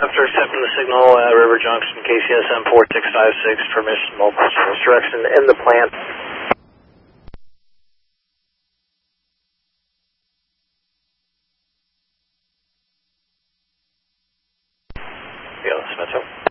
After accepting the signal at River Junction, KCSM 4656, permission multiple service direction in the plant. Yeah, Smith.